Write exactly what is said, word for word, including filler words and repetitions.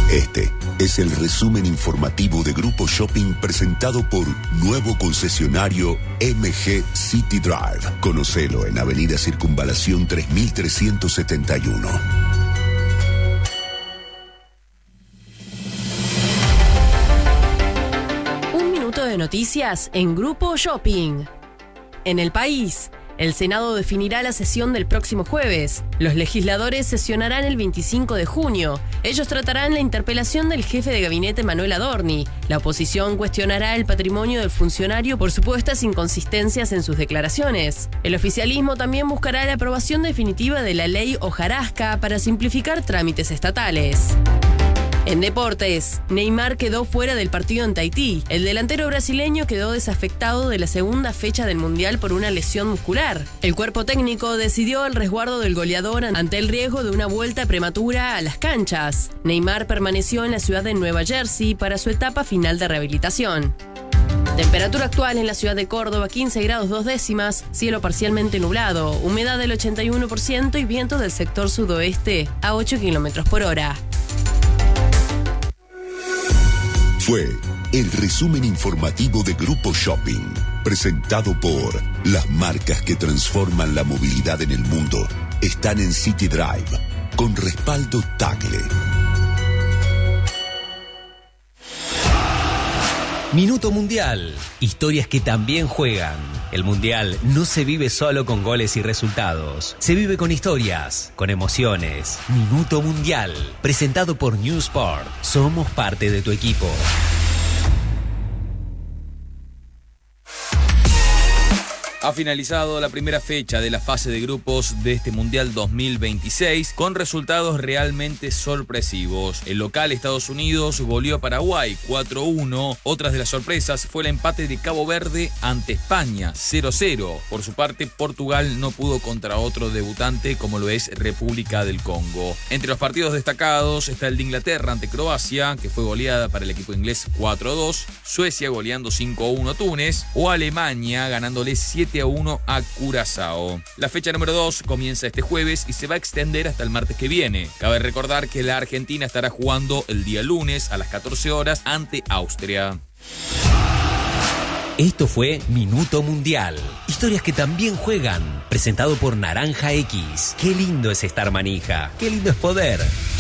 Este es el resumen informativo de Grupo Shopping presentado por nuevo concesionario M G City Drive. Conocelo en Avenida Circunvalación tres mil trescientos setenta y uno. Un minuto de noticias en Grupo Shopping. En el país, el Senado definirá la sesión del próximo jueves. Los legisladores sesionarán el veinticinco de junio. Ellos tratarán la interpelación del jefe de gabinete Manuel Adorni. La oposición cuestionará el patrimonio del funcionario por supuestas inconsistencias en sus declaraciones. El oficialismo también buscará la aprobación definitiva de la ley hojarasca para simplificar trámites estatales. En deportes, Neymar quedó fuera del partido en Tahití. El delantero brasileño quedó desafectado de la segunda fecha del Mundial por una lesión muscular. El cuerpo técnico decidió el resguardo del goleador ante el riesgo de una vuelta prematura a las canchas. Neymar permaneció en la ciudad de Nueva Jersey para su etapa final de rehabilitación. Temperatura actual en la ciudad de Córdoba, quince grados dos décimas, cielo parcialmente nublado, humedad del ochenta y uno por ciento y viento del sector sudoeste a ocho kilómetros por hora. Fue el resumen informativo de Grupo Shopping, presentado por las marcas que transforman la movilidad en el mundo. Están en City Drive, con respaldo Tagle. Minuto Mundial. Historias que también juegan. El Mundial no se vive solo con goles y resultados. Se vive con historias, con emociones. Minuto Mundial. Presentado por New Sport. Somos parte de tu equipo. Ha finalizado la primera fecha de la fase de grupos de este Mundial dos mil veintiséis con resultados realmente sorpresivos. El local Estados Unidos goleó a Paraguay cuatro uno. Otras de las sorpresas fue el empate de Cabo Verde ante España cero cero. Por su parte, Portugal no pudo contra otro debutante como lo es República del Congo. Entre los partidos destacados está el de Inglaterra ante Croacia, que fue goleada para el equipo inglés cuatro dos. Suecia goleando cinco a uno a Túnez o Alemania ganándole siete a uno a Curazao. La fecha número dos comienza este jueves y se va a extender hasta el martes que viene. Cabe recordar que la Argentina estará jugando el día lunes a las catorce horas ante Austria. Esto fue Minuto Mundial. Historias que también juegan. Presentado por Naranja X. Qué lindo es estar manija. Qué lindo es poder.